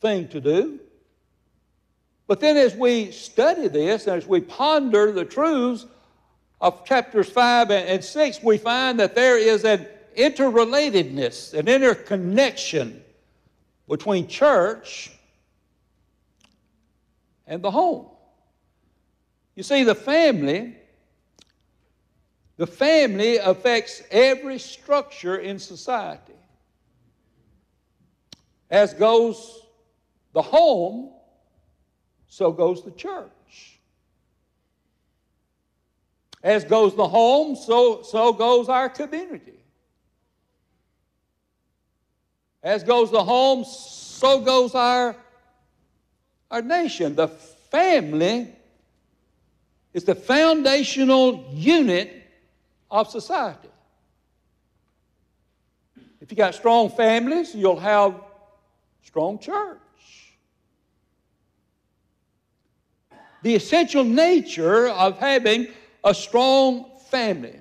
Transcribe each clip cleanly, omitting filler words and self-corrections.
thing to do. But then as we study this, as we ponder the truths of chapters 5 and 6, we find that there is an interrelatedness, an interconnection between church and the home. You see, the family affects every structure in society. As goes the home, so goes the church. As goes the home, so goes our community. As goes the home, so goes our nation. The family is the foundational unit of society. If you got strong families, you'll have strong church. The essential nature of having a strong family.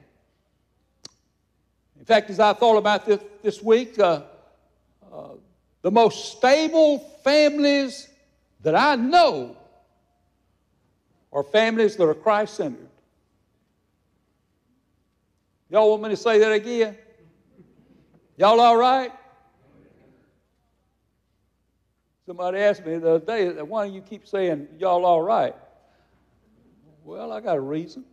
In fact, as I thought about this week, the most stable families that I know are families that are Christ-centered. Y'all want me to say that again? Y'all all right? Somebody asked me the other day, why do you keep saying y'all all right? Well, I got a reason.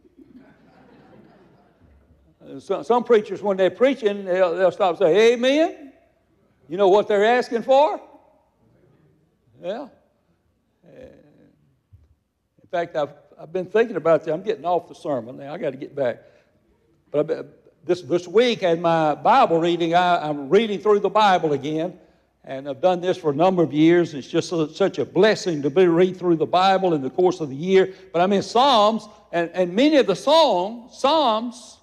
Some preachers, when they're preaching, they'll stop and say, amen. You know what they're asking for? Yeah. In fact, I've been thinking about that. I'm getting off the sermon now. I got to get back. But this week, in my Bible reading, I'm reading through the Bible again. And I've done this for a number of years. It's just such a blessing to read through the Bible in the course of the year. But I'm in Psalms, and many of the Psalms,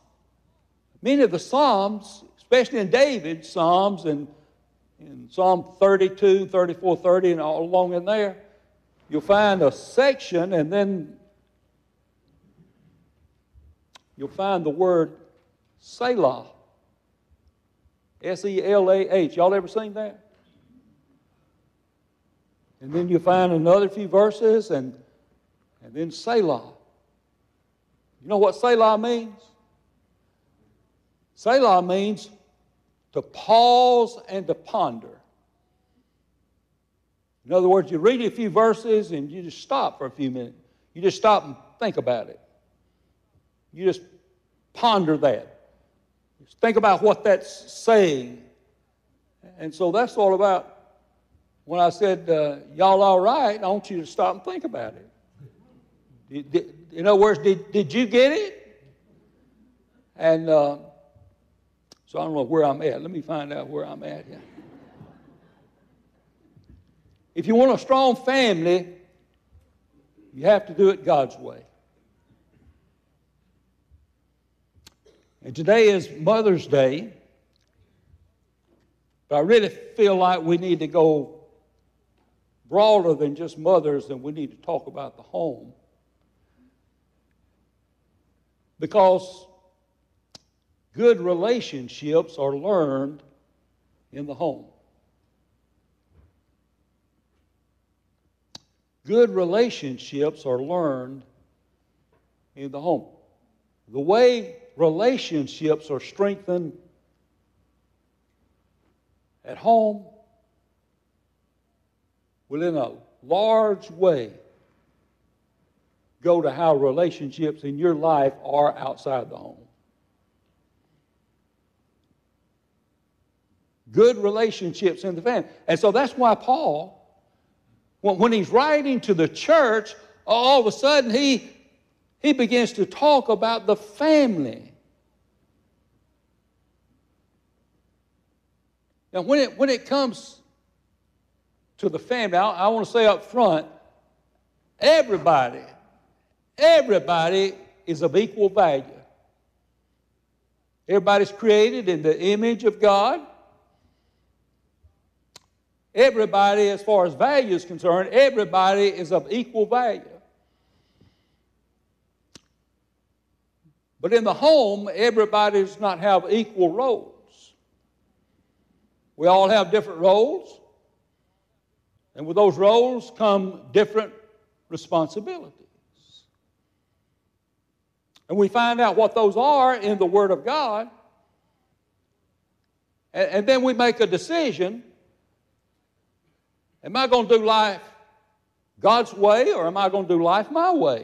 especially in David's Psalms, and in Psalm 32, 34, 30, and all along in there, you'll find a section, and then you'll find the word Selah. S-E-L-A-H. Y'all ever seen that? And then you find another few verses, and then Selah. You know what Selah means? Selah means to pause and to ponder. In other words, you read a few verses and you just stop for a few minutes. You just stop and think about it. You just ponder that. Just think about what that's saying. And so that's all about. When I said, y'all all right, I want you to stop and think about it. In other words, did you get it? And so I don't know where I'm at. Let me find out where I'm at here. If you want a strong family, you have to do it God's way. And today is Mother's Day, but I really feel like we need to go broader than just mothers, and we need to talk about the home. Because good relationships are learned in the home. Good relationships are learned in the home. The way relationships are strengthened at home will in a large way go to how relationships in your life are outside the home. Good relationships in the family. And so that's why Paul, when he's writing to the church, all of a sudden he begins to talk about the family. Now when it comes to the family, I want to say up front, everybody is of equal value. Everybody's created in the image of God. Everybody, as far as value is concerned, everybody is of equal value. But in the home, everybody does not have equal roles. We all have different roles. And with those roles come different responsibilities. And we find out what those are in the Word of God. And then we make a decision. Am I going to do life God's way, or am I going to do life my way?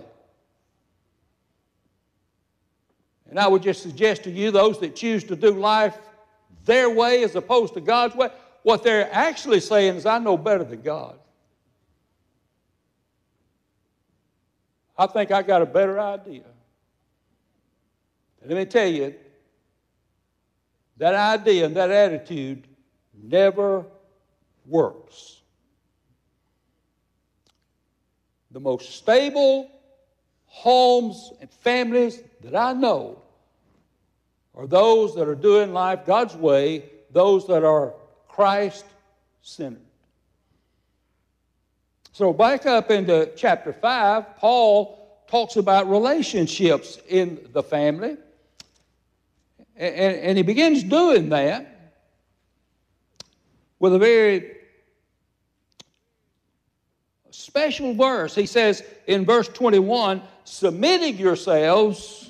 And I would just suggest to you, those that choose to do life their way as opposed to God's way, what they're actually saying is, I know better than God. I think I got a better idea. And let me tell you, that idea and that attitude never works. The most stable homes and families that I know are those that are doing life God's way, those that are Christ-centered. So back up into chapter 5, Paul talks about relationships in the family. And he begins doing that with a very special verse. He says in verse 21, submitting yourselves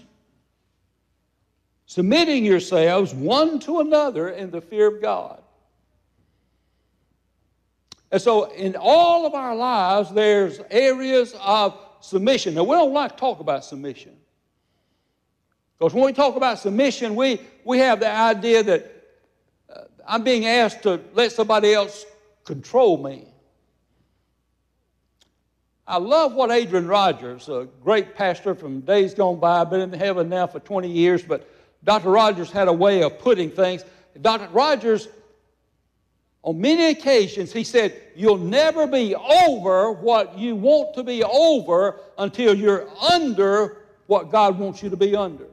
one to another in the fear of God. And so in all of our lives, there's areas of submission. Now, we don't like to talk about submission. Because when we talk about submission, we have the idea that I'm being asked to let somebody else control me. I love what Adrian Rogers, a great pastor from days gone by, been in heaven now for 20 years, but Dr. Rogers had a way of putting things. Dr. Rogers, on many occasions, he said, you'll never be over what you want to be over until you're under what God wants you to be under.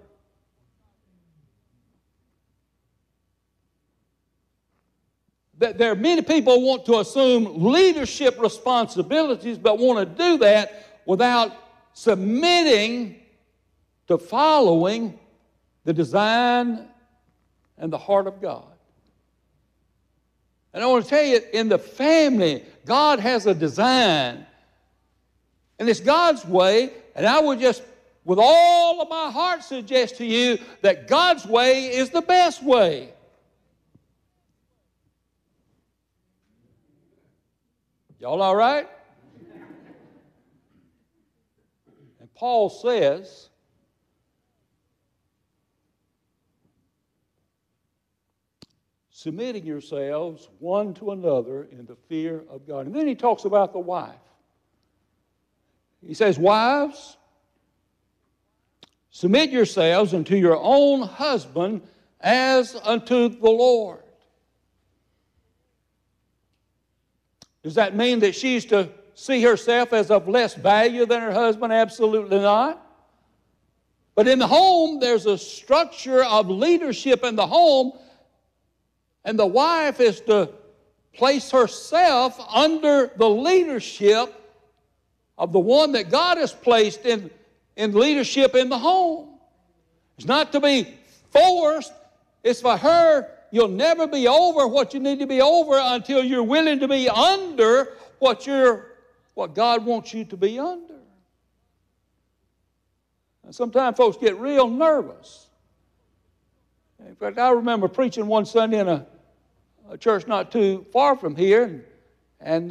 There are many people who want to assume leadership responsibilities, but want to do that without submitting to following the design and the heart of God. And I want to tell you, in the family, God has a design. And it's God's way, and I would just, with all of my heart, suggest to you that God's way is the best way. Y'all all right? And Paul says, submitting yourselves one to another in the fear of God. And then he talks about the wife. He says, wives, submit yourselves unto your own husband as unto the Lord. Does that mean that she's to see herself as of less value than her husband? Absolutely not. But in the home, there's a structure of leadership in the home, and the wife is to place herself under the leadership of the one that God has placed in leadership in the home. It's not to be forced. It's for her. You'll never be over what you need to be over until you're willing to be under what God wants you to be under. And sometimes folks get real nervous. In fact, I remember preaching one Sunday in a church not too far from here, and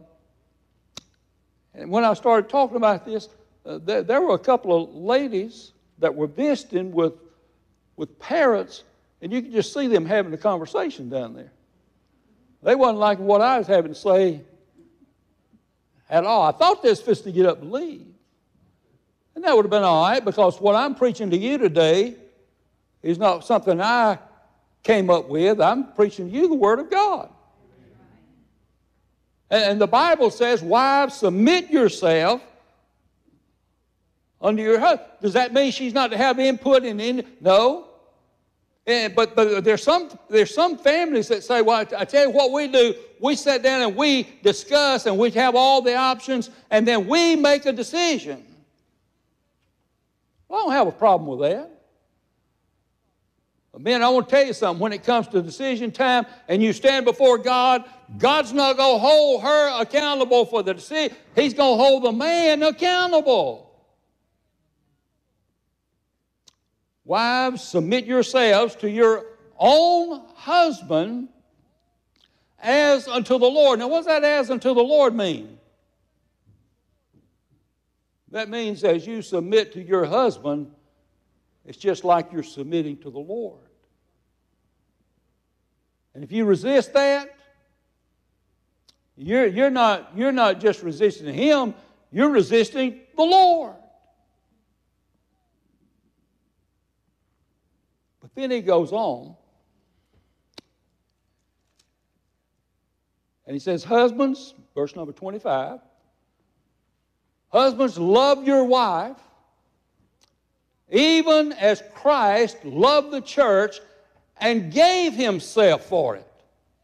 when I started talking about this, there were a couple of ladies that were visiting with parents. And you could just see them having a conversation down there. They wasn't liking what I was having to say at all. I thought they was supposed to get up and leave. And that would have been all right, because what I'm preaching to you today is not something I came up with. I'm preaching to you the Word of God. And the Bible says, wives, submit yourself unto your husband. Does that mean she's not to have input in? No. But there's some families that say, well, I tell you what we do, we sit down and we discuss and we have all the options and then we make a decision. Well, I don't have a problem with that. Man, I want to tell you something. When it comes to decision time and you stand before God, God's not going to hold her accountable for the decision. He's going to hold the man accountable. Wives, submit yourselves to your own husband as unto the Lord. Now, what does that as unto the Lord mean? That means as you submit to your husband, it's just like you're submitting to the Lord. And if you resist that, you're not just resisting him, you're resisting the Lord. But then he goes on, and he says, husbands, verse number 25, husbands, love your wife, even as Christ loved the church and gave himself for it.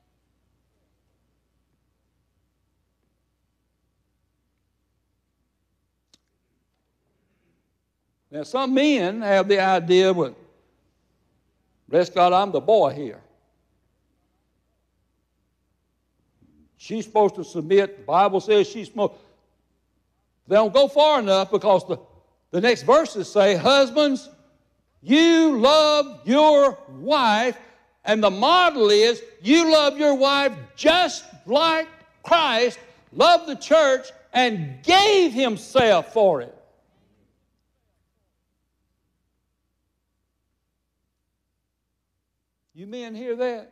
Now, some men have the idea, well, bless God, I'm the boy here. She's supposed to submit. The Bible says she's supposed. They don't go far enough because the next verses say, husbands, you love your wife, and the model is you love your wife just like Christ loved the church and gave himself for it. You men hear that?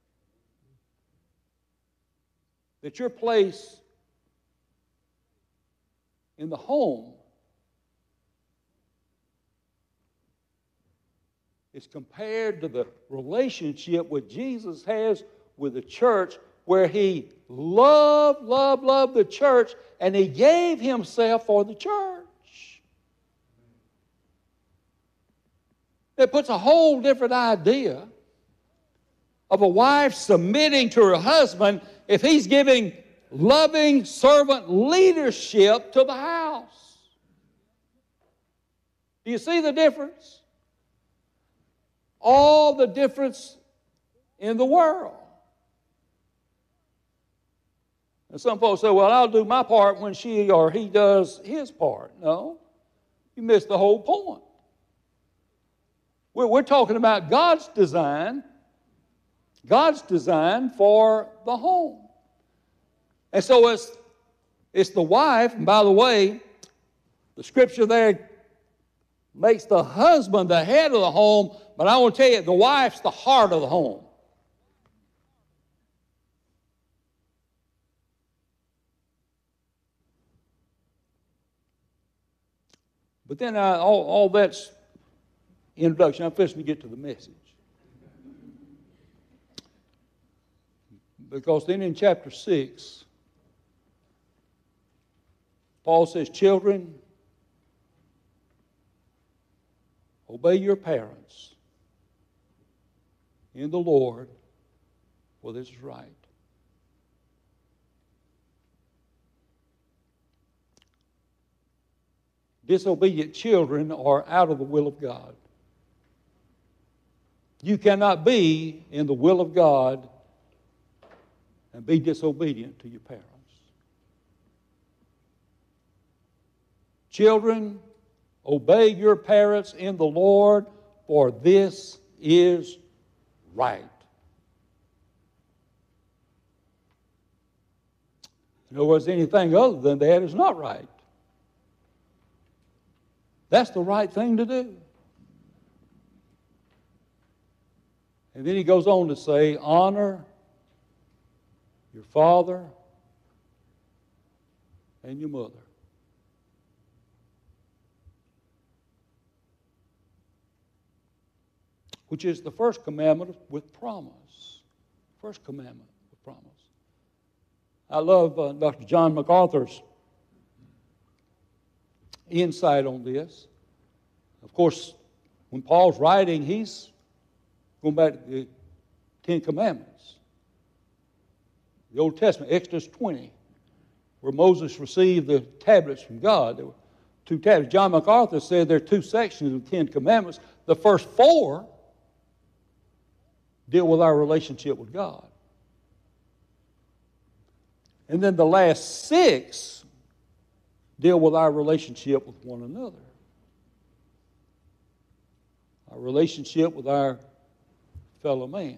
That your place in the home is compared to the relationship that Jesus has with the church, where he loved the church, and he gave himself for the church. It puts a whole different idea of a wife submitting to her husband if he's giving loving servant leadership to the house. Do you see the difference? All the difference in the world. And some folks say, well, I'll do my part when she or he does his part. No, you missed the whole point. We're talking about God's design for the home. And so it's the wife, and by the way, the scripture there makes the husband the head of the home, but I want to tell you, the wife's the heart of the home. But then all that's introduction. I'm fixing to get to the message. Because then in chapter 6, Paul says, children, obey your parents in the Lord, for this is right. Disobedient children are out of the will of God. You cannot be in the will of God and be disobedient to your parents. Children, obey your parents in the Lord, for this is right. In other words, anything other than that is not right. That's the right thing to do. And then he goes on to say, honor your father and your mother. Which is the first commandment with promise. First commandment with promise. I love Dr. John MacArthur's insight on this. Of course, when Paul's writing, he's going back to the Ten Commandments. The Old Testament, Exodus 20, where Moses received the tablets from God. There were 2 tablets. John MacArthur said there are 2 sections of the Ten Commandments. The first 4 deal with our relationship with God. And then the last 6 deal with our relationship with one another. Our relationship with our fellow man.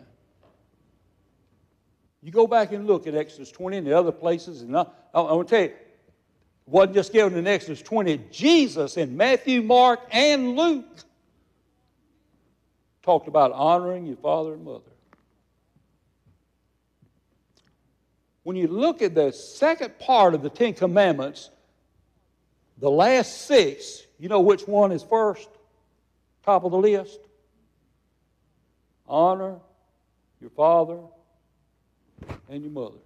You go back and look at Exodus 20 and the other places, and I want to tell you, it wasn't just given in Exodus 20. Jesus in Matthew, Mark, and Luke talked about honoring your father and mother. When you look at the second part of the 10 Commandments, the last 6, you know which one is first? Top of the list? Honor your father and your mother.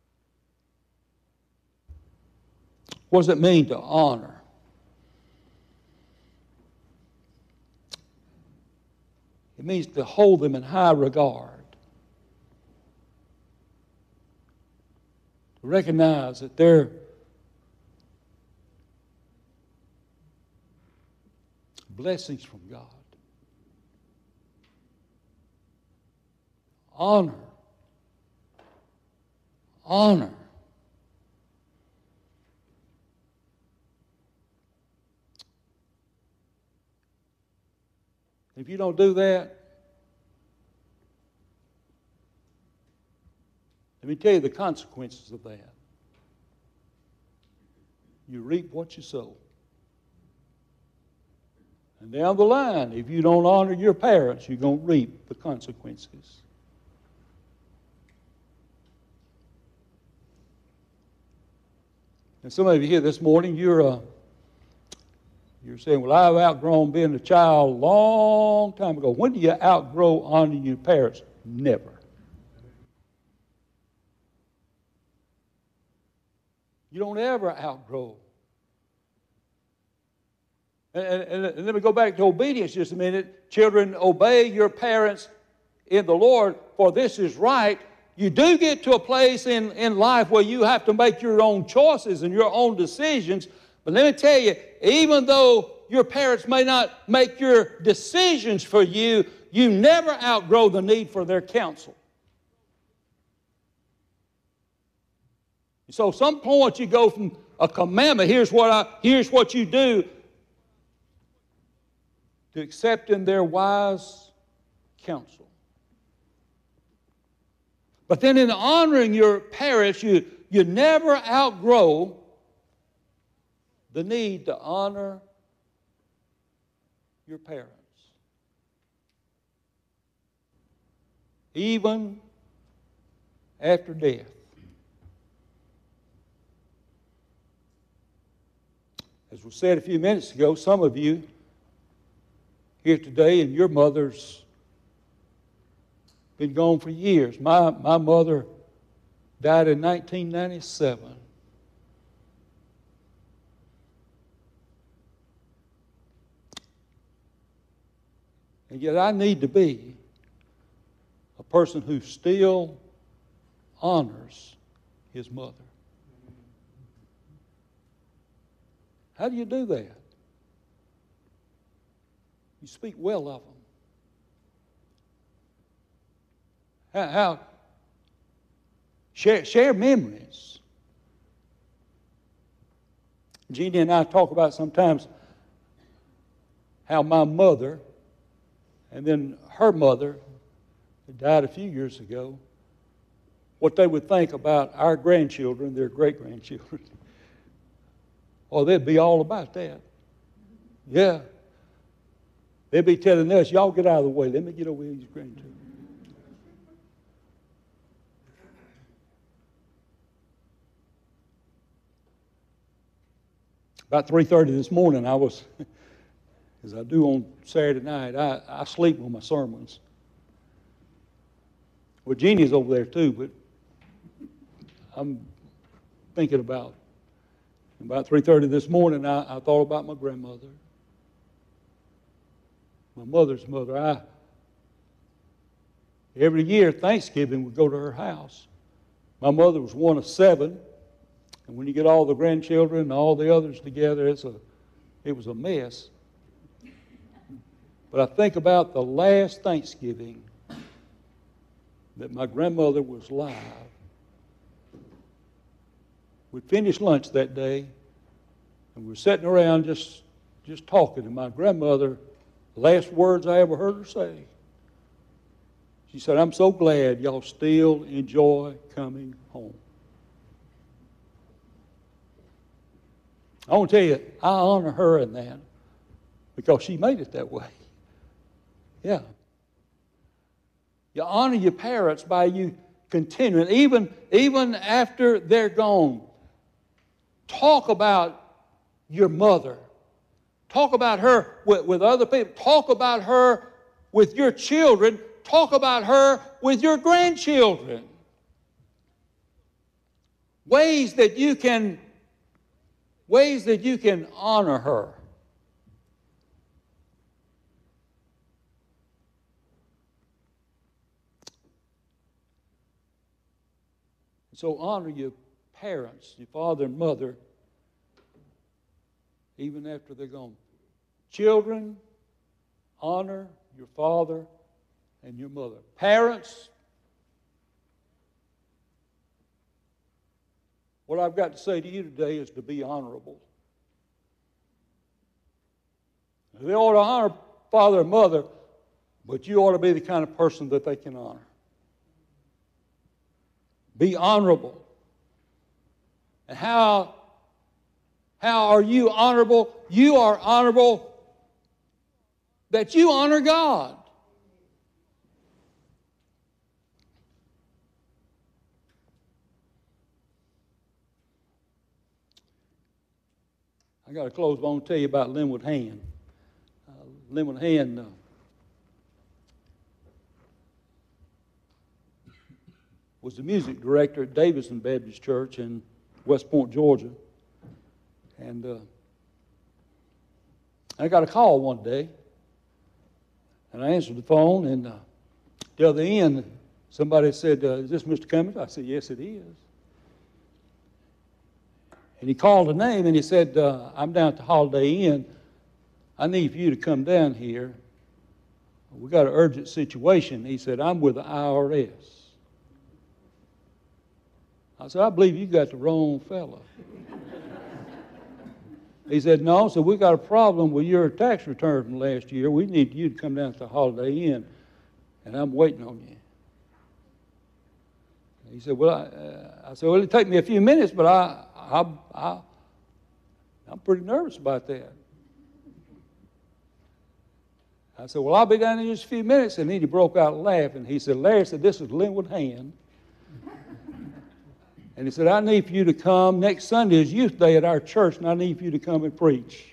What does it mean to honor? It means to hold them in high regard. To recognize that they're blessings from God. Honor. Honor. If you don't do that, let me tell you the consequences of that. You reap what you sow. And down the line, if you don't honor your parents, you're going to reap the consequences. And some of you here this morning, you're saying, well, I've outgrown being a child a long time ago. When do you outgrow honoring your parents? Never. You don't ever outgrow. And let me go back to obedience just a minute. Children, obey your parents in the Lord, for this is right. You do get to a place in life where you have to make your own choices and your own decisions. But let me tell you, even though your parents may not make your decisions for you, you never outgrow the need for their counsel. So some point you go from a commandment, here's what you do, to accepting their wise counsel. But then in honoring your parents, you never outgrow the need to honor your parents. Even after death. As was said a few minutes ago, some of you here today and your mother's been gone for years. My mother died in 1997. And yet I need to be a person who still honors his mother. How do you do that? You speak well of them. How? Share memories. Jeannie and I talk about sometimes how my mother and then her mother, who died a few years ago, what they would think about our grandchildren, their great-grandchildren. Oh, they'd be all about that. Yeah. They'd be telling us, y'all get out of the way. Let me get over here these grandchildren. About 3:30 this morning, I was, as I do on Saturday night, I sleep on my sermons. Well, Jeannie's over there too, but I'm thinking about 3:30 this morning, I thought about my grandmother, my mother's mother. Every year, Thanksgiving, we'd go to her house. My mother was one of 7, and when you get all the grandchildren and all the others together, it was a mess. But I think about the last Thanksgiving that my grandmother was alive. We'd finished lunch that day, and we were sitting around just talking, and my grandmother, the last words I ever heard her say, she said, "I'm so glad y'all still enjoy coming home." I want to tell you, I honor her in that because she made it that way. Yeah. You honor your parents by you continuing, even after they're gone. Talk about your mother. Talk about her with other people. Talk about her with your children. Talk about her with your grandchildren. Ways that you can honor her. So honor your parents, your father and mother, even after they're gone. Children, honor your father and your mother. Parents, what I've got to say to you today is to be honorable. They ought to honor father and mother, but you ought to be the kind of person that they can honor. Be honorable. And how are you honorable? You are honorable that you honor God. I got to close, but I want to tell you about Linwood Hand. Linwood Hand was the music director at Davidson Baptist Church in West Point, Georgia. And I got a call one day, and I answered the phone, and at the other end, somebody said, "Is this Mr. Cummings?" I said, "Yes, it is." And he called a name, and he said, "I'm down at the Holiday Inn. I need for you to come down here. We got an urgent situation." He said, "I'm with the IRS." I said, "I believe you got the wrong fella." He said, "No." So we got a problem with your tax return from last year. We need you to come down to the Holiday Inn, and I'm waiting on you. He said, "Well," I said, "Well, it'll take me a few minutes, but I'm pretty nervous about that." I said, "Well, I'll be down in just a few minutes." And then he broke out laughing. He said, "Larry," said, "this is Linwood Hand." And he said, "I need for you to come. Next Sunday is Youth Day at our church, and I need for you to come and preach."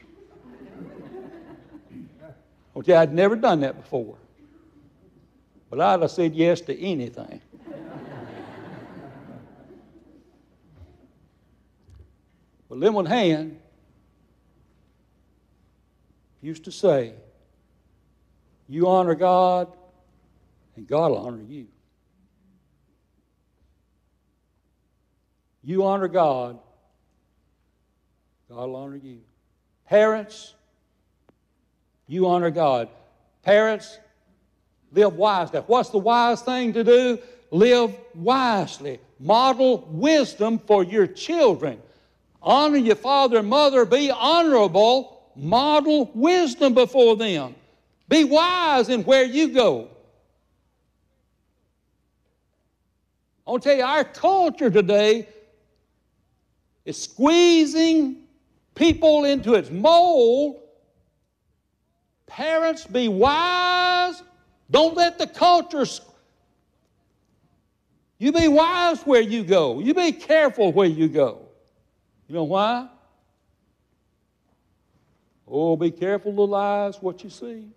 Okay, I'd never done that before. But I'd have said yes to anything. But Linwood Hand used to say, "You honor God, and God will honor you." You honor God, God will honor you. Parents, you honor God. Parents, live wisely. What's the wise thing to do? Live wisely. Model wisdom for your children. Honor your father and mother. Be honorable. Model wisdom before them. Be wise in where you go. I want to tell you, our culture today is squeezing people into its mold. Parents, be wise. Don't let the culture. You be wise where you go. You be careful where you go. You know why? Oh, be careful, little eyes, what you see.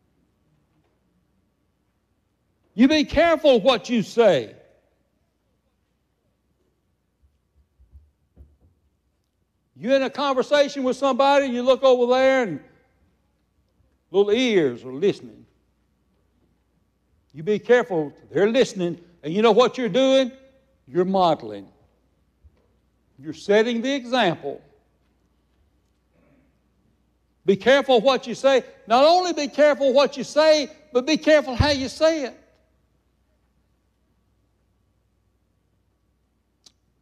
You be careful what you say. You're in a conversation with somebody, you look over there and little ears are listening. You be careful, they're listening, and you know what you're doing? You're modeling. You're setting the example. Be careful what you say. Not only be careful what you say, but be careful how you say it.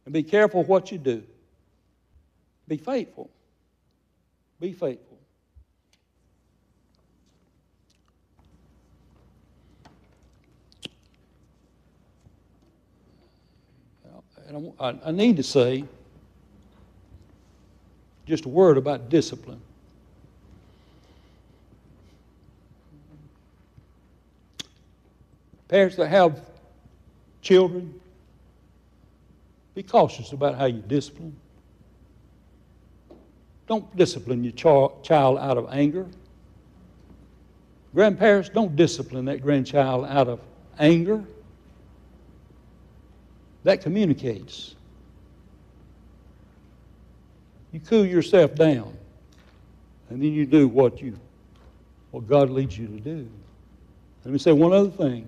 And be careful what you do. Be faithful. Be faithful. And I need to say just a word about discipline. Parents that have children, be cautious about how you discipline. Don't discipline your child out of anger. Grandparents, don't discipline that grandchild out of anger. That communicates. You cool yourself down, and then you do what God leads you to do. Let me say one other thing.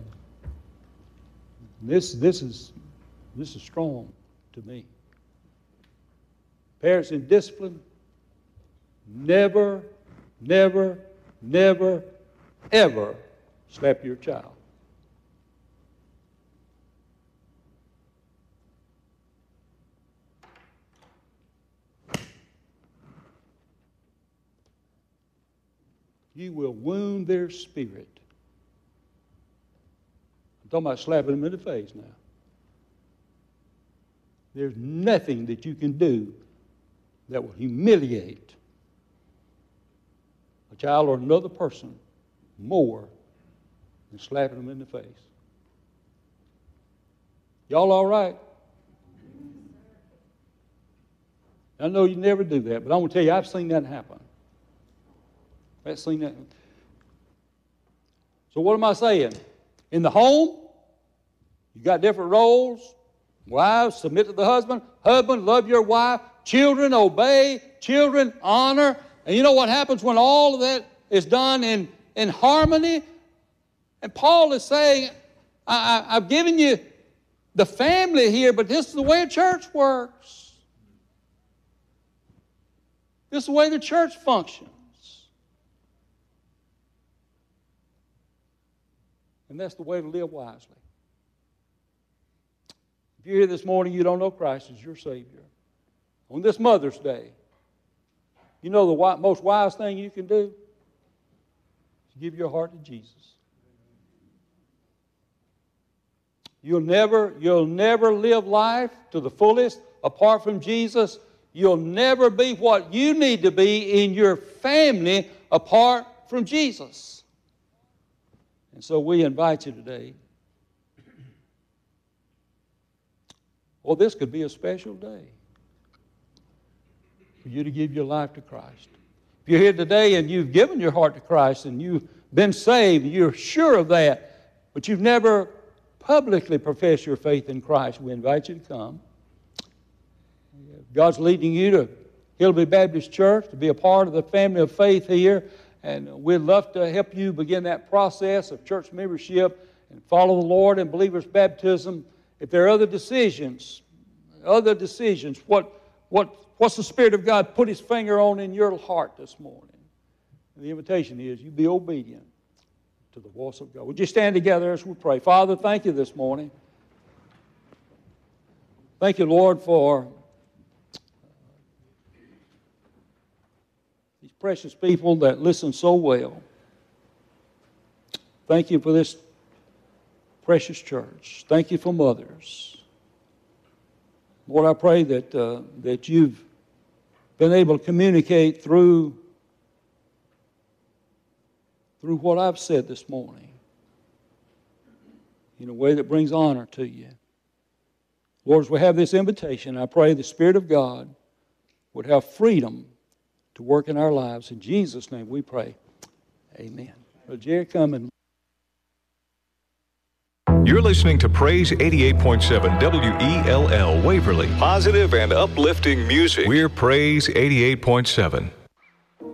This is strong to me. Parents in discipline, never, never, never, ever slap your child. You will wound their spirit. I'm talking about slapping them in the face now. There's nothing that you can do that will humiliate a child or another person more than slapping them in the face. Y'all all right? I know you never do that, but I'm going to tell you, I've seen that happen. I've seen that. So what am I saying? In the home, you got different roles. Wives, submit to the husband. Husband, love your wife. Children, obey. Children, honor. And you know what happens when all of that is done in harmony? And Paul is saying, I've given you the family here, but this is the way a church works. This is the way the church functions. And that's the way to live wisely. If you're here this morning, you don't know Christ as your Savior. On this Mother's Day, you know the most wise thing you can do? Is give your heart to Jesus. You'll never live life to the fullest apart from Jesus. You'll never be what you need to be in your family apart from Jesus. And so we invite you today. Well, this could be a special day for you to give your life to Christ. If you're here today and you've given your heart to Christ and you've been saved, you're sure of that, but you've never publicly professed your faith in Christ, we invite you to come. God's leading you to Hillbilly Baptist Church to be a part of the family of faith here. And we'd love to help you begin that process of church membership and follow the Lord in believer's baptism. If there are other decisions, what's the Spirit of God put His finger on in your heart this morning? And the invitation is you be obedient to the voice of God. Would you stand together as we pray? Father, thank you this morning. Thank you, Lord, for precious people that listen so well. Thank you for this precious church. Thank you for mothers. Lord, I pray that you've been able to communicate through what I've said this morning in a way that brings honor to you. Lord, as we have this invitation, I pray the Spirit of God would have freedom to work in our lives. In Jesus' name we pray. Amen. Well, Jerry, come and... You're listening to Praise 88.7 WELL Waverly. Positive and uplifting music. We're Praise 88.7.